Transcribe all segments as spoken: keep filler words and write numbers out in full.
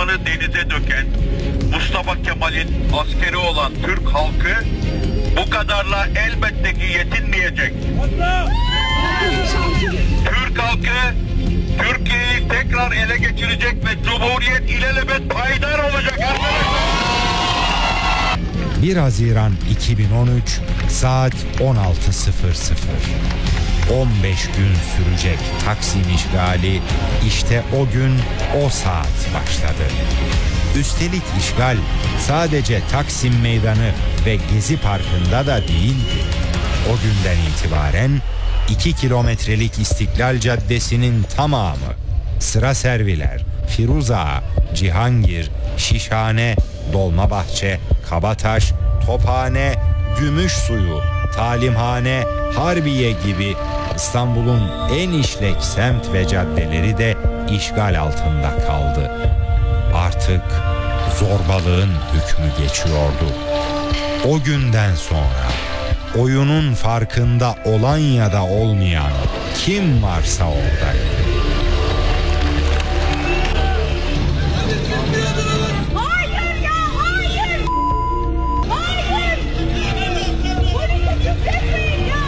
kanı denize döken Mustafa Kemal'in askeri olan Türk halkı bu kadarla elbette ki yetinmeyecek. Türk halkı Türkiye'yi tekrar ele geçirecek ve Cumhuriyet ilelebet payidar olacak arkadaşlar. bir Haziran iki bin on üç saat on altı sıfır sıfır. on beş gün sürecek Taksim işgali işte o gün o saat başladı. Üstelik işgal sadece Taksim Meydanı ve Gezi Parkı'nda da değildi. O günden itibaren iki kilometrelik İstiklal Caddesi'nin tamamı, Sıra Serviler, Firuza, Cihangir, Şişhane, Dolmabahçe, Kabataş, Tophane, Gümüşsuyu, Talimhane, Harbiye gibi İstanbul'un en işlek semt ve caddeleri de işgal altında kaldı. Artık zorbalığın hükmü geçiyordu. O günden sonra oyunun farkında olan ya da olmayan kim varsa oradaydı. Hayır ya, hayır! Hayır! Polise küfretmeyin ya!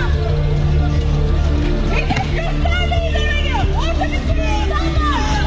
Hedef göstermeyin orayı! Orada bir sürü insan var!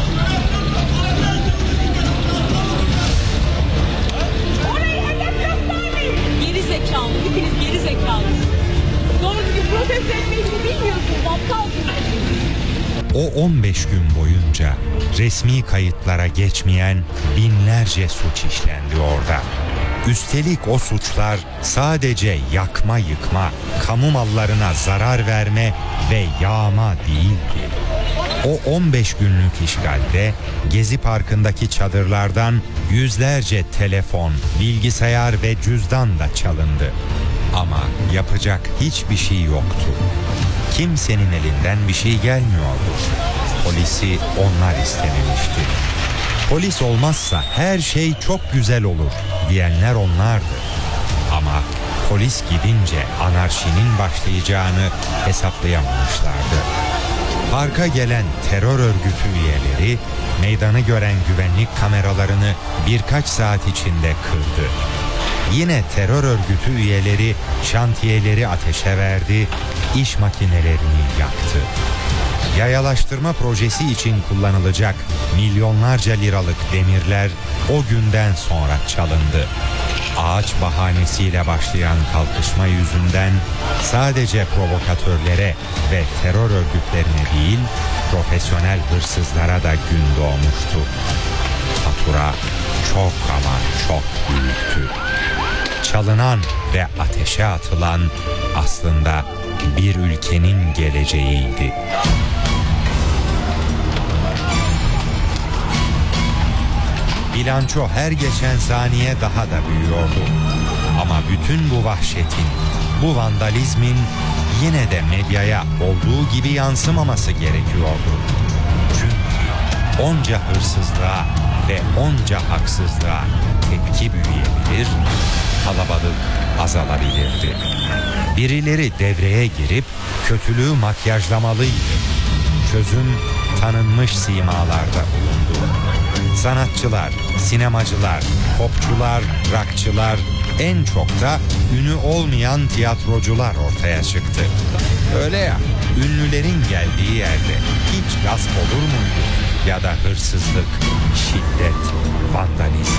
Orayı hedef göstermeyin! Geri zekalı, hepiniz geri zekalısınız. Doğru düzgün protesto etmeyi bilmiyorsunuz, aptalsınız. O on beş gün boyunca resmi kayıtlara geçmeyen binlerce suç işlendi orada. Üstelik o suçlar sadece yakma yıkma, kamu mallarına zarar verme ve yağma değildi. O on beş günlük işgalde Gezi Parkı'ndaki çadırlardan yüzlerce telefon, bilgisayar ve cüzdan da çalındı. Ama yapacak hiçbir şey yoktu. Kimsenin elinden bir şey gelmiyordu. Polisi onlar istememişti. Polis olmazsa her şey çok güzel olur diyenler onlardı. Ama polis gidince anarşinin başlayacağını hesaplayamamışlardı. Parka gelen terör örgütü üyeleri meydanı gören güvenlik kameralarını birkaç saat içinde kırdı. Yine terör örgütü üyeleri şantiyeleri ateşe verdi, iş makinelerini yaktı. Yayalaştırma projesi için kullanılacak milyonlarca liralık demirler o günden sonra çalındı. Ağaç bahanesiyle başlayan kalkışma yüzünden sadece provokatörlere ve terör örgütlerine değil, profesyonel hırsızlara da gün doğmuştu. Fatura çok ama çok büyüktü. Çalınan ve ateşe atılan aslında bir ülkenin geleceğiydi. Bilanço her geçen saniye daha da büyüyordu. Ama bütün bu vahşetin, bu vandalizmin yine de medyaya olduğu gibi yansımaması gerekiyordu. Çünkü onca hırsızlığa ve onca haksızlığa tepki büyüyebilir, kalabalık azalabilirdi. Birileri devreye girip kötülüğü makyajlamalıydı. Çözüm tanınmış simalarda bulundu. Sanatçılar, sinemacılar, popçular, rockçılar, en çok da ünü olmayan tiyatrocular ortaya çıktı. Öyle ya, ünlülerin geldiği yerde hiç gasp olur muydu? Ya da hırsızlık, şiddet, vandalizm.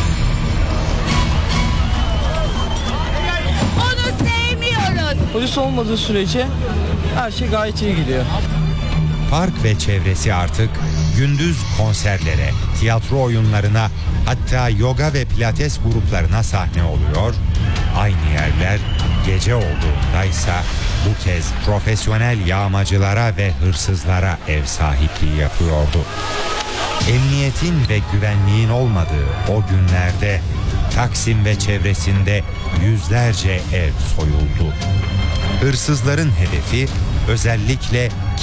Onu sevmiyoruz. Polis olmadığı sürece her şey gayet iyi gidiyor. Park ve çevresi artık gündüz konserlere, tiyatro oyunlarına, hatta yoga ve pilates gruplarına sahne oluyor. Aynı yerler gece olduğundaysa bu kez profesyonel yağmacılara ve hırsızlara ev sahipliği yapıyordu. Emniyetin ve güvenliğin olmadığı o günlerde Taksim ve çevresinde yüzlerce ev soyuldu. Hırsızların hedefi özellikle